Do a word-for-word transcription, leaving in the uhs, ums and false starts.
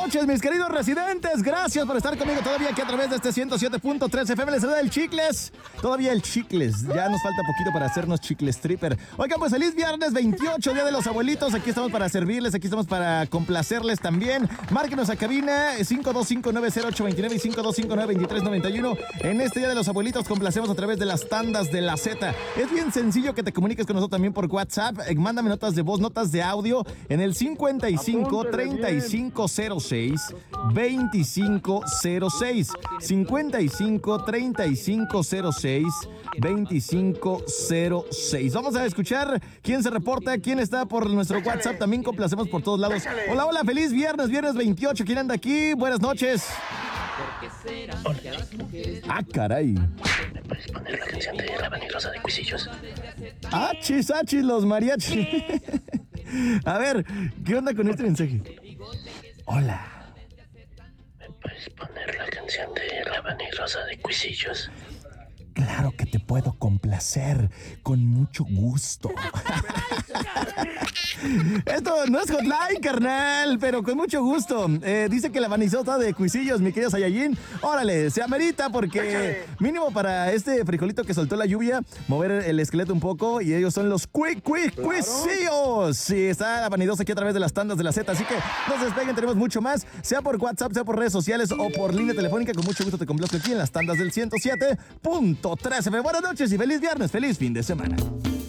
noches, mis queridos residentes. Gracias por estar conmigo todavía aquí a través de este ciento siete punto tres F M. Les saluda el Chicles. Todavía el Chicles. Ya nos falta poquito para hacernos Chicles Tripper. Oigan, pues feliz viernes veintiocho, Día de los Abuelitos. Aquí estamos para servirles, aquí estamos para complacerles también. Márquenos a cabina cinco dos cinco, nueve cero ocho dos nueve y cinco dos cinco, nueve dos tres nueve uno. En este Día de los Abuelitos complacemos a través de las tandas de la Z. Es bien sencillo que te comuniques con nosotros también por WhatsApp. Eh, mándame notas de voz, notas de audio en el cincuenta y cinco, treinta y cinco cero seis, veinticinco cero seis. cincuenta y cinco, treinta y cinco cero seis, veinticinco cero seis. Vamos a escuchar quién se reporta, quién está por nuestro WhatsApp. También complacemos por todos lados. Hola, hola, feliz viernes, viernes veintiocho. ¿Quién anda aquí? Buenas noches. Ah, caray. ¿Me puedes poner la canción de La Vanidosa de Cuisillos? Achis, achis, los mariachis. A ver, ¿qué onda con este mensaje? Hola. ¿Me puedes poner la canción de La Vanidosa de Cuisillos? Claro que te puedo complacer, con mucho gusto. Esto no es hotline, carnal, pero con mucho gusto. Eh, dice que la vanisota de Cuisillos, mi querido Saiyajin, órale, se amerita porque mínimo para este frijolito que soltó la lluvia, mover el esqueleto un poco y ellos son los Cui Cui Cuisillos. Sí, está la vanidosa aquí a través de las tandas de la Z, así que no se despeguen, tenemos mucho más, sea por WhatsApp, sea por redes sociales o por línea telefónica. Con mucho gusto te complazco aquí en las tandas del ciento siete punto tres. Buenas noches y feliz viernes, feliz fin de semana.